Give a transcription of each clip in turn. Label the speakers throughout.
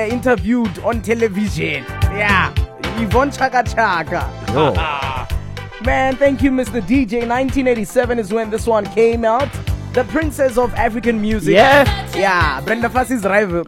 Speaker 1: interviewed on television. Yeah, Yvonne Chaka Chaka.
Speaker 2: Oh.
Speaker 1: Man, thank you, Mr. DJ. 1987 is when this one came out. The Princess of African Music. Yeah, Brenda Fassie's rival.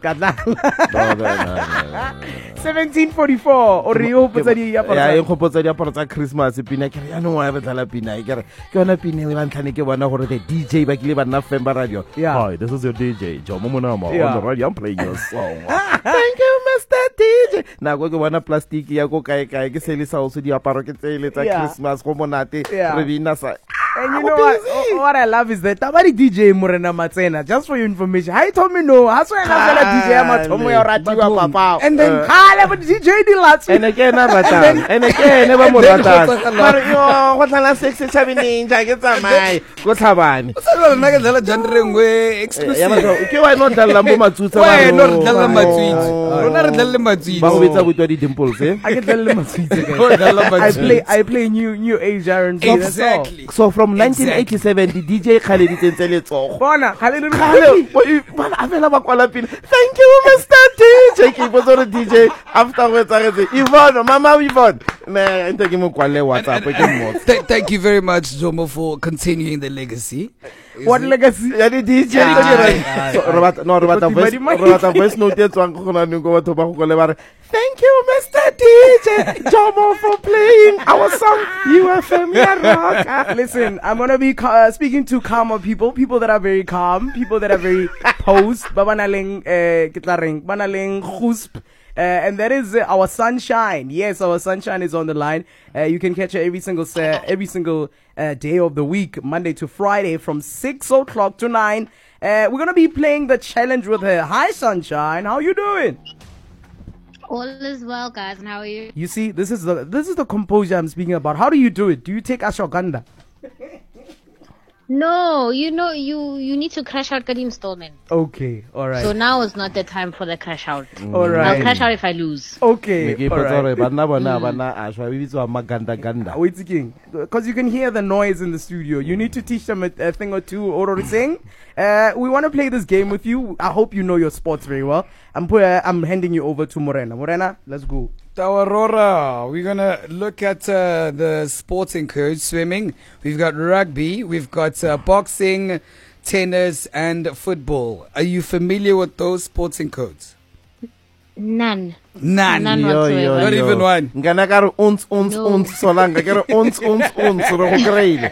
Speaker 1: 1744. Or you hope it's
Speaker 2: ya khopotsa diaparo tsa Christmas pina ke ya no wa betla pina ke re ke yona pina le bantlhane ke bona gore the DJ ba kile ba nna Femba Radio. Hi, this is your DJ Jomo Monama on the radio. I'm playing your song. Thank you, Mr. DJ. Na go ke bona plastic ya go kae ke selisa o se diaparo ke tsele tsa Christmas go monate re bina sa.
Speaker 1: And you know what I love is that Tabari DJ Morena Matsena, just for your information. I told me no, I saw another DJ Matomo Ratiwa Papa. And then but DJ di lats.
Speaker 2: And again never Morata. Mario, what la 67 inch I get some my go tabani.
Speaker 3: So na ke dala genre ngwe exclusive.
Speaker 2: Ke wa no dala mo matsutsa ba.
Speaker 3: Wa no dala matsutsi. Rona re dala matsutsi.
Speaker 2: Ba go betsa go di dimples
Speaker 1: I get dala matsutsi. I play new age R&B.
Speaker 3: Exactly.
Speaker 2: So from 1987 the DJ Khaled Tsentsele
Speaker 1: Bona Khaled
Speaker 2: Avela ba kwala pele. Thank you, Mr. DJ. Ke botsa DJ afterwards I say Yvonne, Mama Yvonne. Man, ente ke mo kwale WhatsApp ke mo.
Speaker 3: Thank you very much, Jomo, for continuing the legacy.
Speaker 1: What legacy?
Speaker 2: Ya di DJ Robata voice note tswang go na go batho ba go le bare. Thank you, Mr. DJ Jomo, for playing our song UFM Rock.
Speaker 1: Listen, I'm gonna be speaking to calmer people that are very calm, people that are very posed. Babanaleng kitlareng, banaleng khusp. And that is our sunshine. Yes, our sunshine is on the line. You can catch her every single day of the week, Monday to Friday, from 6 o'clock to 9. We're gonna be playing the challenge with her. Hi, sunshine. How you doing?
Speaker 4: All is well, guys, and how are you?
Speaker 1: You see, this is the composure I'm speaking about. How do you do it? Do you take ashwagandha?
Speaker 4: No, you know, you need to crash out Kadim Stallman.
Speaker 1: Okay, all right.
Speaker 4: So now is not the time for the crash out.
Speaker 1: All right.
Speaker 4: I'll crash out if I lose.
Speaker 1: Okay, all right. Because you can hear the noise in the studio. You need to teach them a thing or two or sing. We want to play this game with you. I hope you know your sports very well. I'm handing you over to Morena. Morena, let's go.
Speaker 3: Tawarora, we're going to look at the sporting codes, swimming. We've got rugby, we've got boxing, tennis, and football. Are you familiar with those sporting codes?
Speaker 4: None.
Speaker 3: None
Speaker 4: whatsoever.
Speaker 3: Not even one.
Speaker 2: Ngana ka re ons solanga ke re ons re go greile.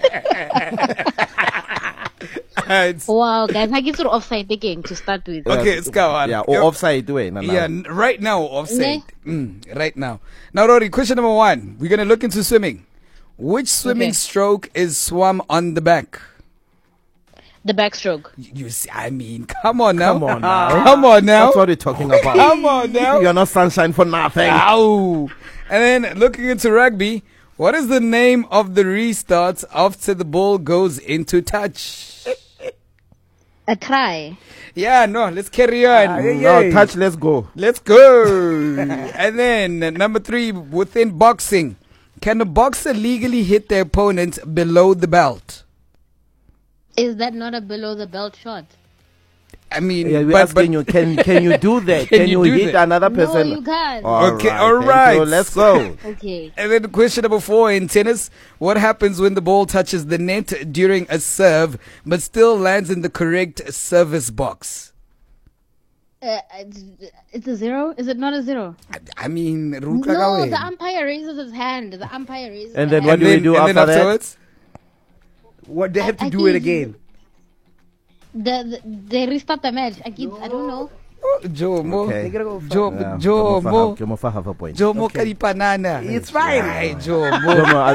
Speaker 4: Wow, guys, I get to offside again to start with.
Speaker 3: Okay, let's go on.
Speaker 2: Yeah, or offside way.
Speaker 3: Yeah, right now, offside. Right now. Now, Rory, question number 1. We're going to look into swimming. Which swimming stroke is swum on the back?
Speaker 4: The backstroke.
Speaker 3: You see, I mean, come on now.
Speaker 2: Come on now. That's what we're talking about.
Speaker 3: Come on now.
Speaker 2: You're not sunshine for nothing.
Speaker 3: Ow. And then looking into rugby, what is the name of the restart after the ball goes into touch?
Speaker 4: A try.
Speaker 3: Yeah, no, let's carry on.
Speaker 2: No, touch, let's go.
Speaker 3: Let's go. And then number 3, within boxing, can a boxer legally hit their opponent below the belt?
Speaker 4: Is that not a below the belt shot?
Speaker 3: I mean,
Speaker 2: yeah, we're asking you, can you do that? Can you hit another person?
Speaker 4: No, you can't.
Speaker 3: Okay, all right.
Speaker 2: So let's go.
Speaker 4: Okay.
Speaker 3: And then question number 4 in tennis. What happens when the ball touches the net during a serve but still lands in the correct service box?
Speaker 4: It's a 0? Is it not a 0?
Speaker 3: I mean,
Speaker 4: no, the umpire raises his hand. The umpire raises
Speaker 2: and then
Speaker 4: his
Speaker 2: what do we do after that?
Speaker 1: What, they have to do it again?
Speaker 4: They restart the match. I don't know.
Speaker 3: Jomo.
Speaker 2: Okay.
Speaker 3: Jomo. Jomo karipanana.
Speaker 1: It's fine.
Speaker 3: Ay, Jomo.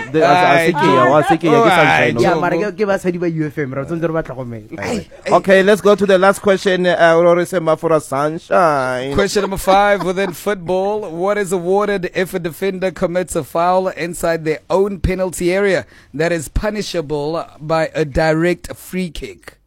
Speaker 2: Okay, let's go to the last question. For sunshine.
Speaker 3: Question number 5 within football. What is awarded if a defender commits a foul inside their own penalty area that is punishable by a direct free kick?